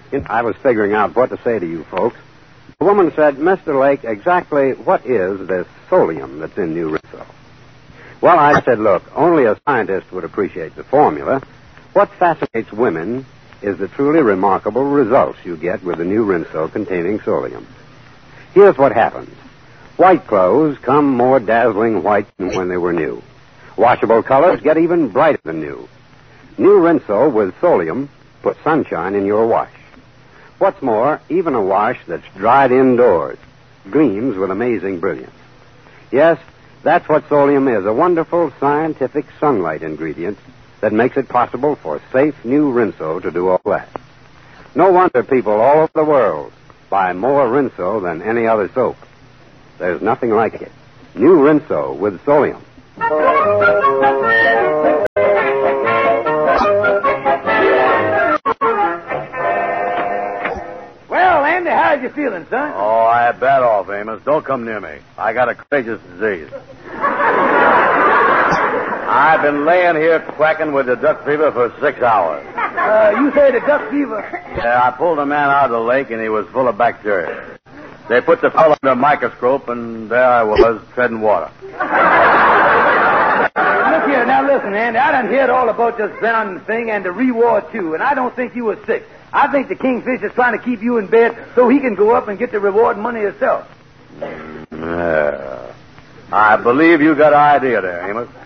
I was figuring out what to say to you folks. The woman said, Mr. Lake, exactly what is this solium that's in New Rinso? Well, I said, look, only a scientist would appreciate the formula. What fascinates women is the truly remarkable results you get with the new Rinso containing solium. Here's what happens. White clothes come more dazzling white than when they were new. Washable colors get even brighter than new. New Rinso with solium puts sunshine in your wash. What's more, even a wash that's dried indoors gleams with amazing brilliance. Yes, that's what solium is, a wonderful scientific sunlight ingredient that makes it possible for safe new Rinso to do all that. No wonder people all over the world buy more Rinso than any other soap. There's nothing like it. New Rinso with solium. Well, Andy, how's you feeling, son? Oh, I had bad off, Amos. Don't come near me. I got a contagious disease. I've been laying here quacking with the duck fever for 6 hours. You say the duck fever? Yeah, I pulled a man out of the lake, and he was full of bacteria. They put the fellow under a microscope, and there I was, treading water. Look here, now listen, Andy. I done heard all about this drowning thing and the reward, too, and I don't think you were sick. I think the kingfish is trying to keep you in bed so he can go up and get the reward money himself. Yeah. I believe you got an idea there, Amos.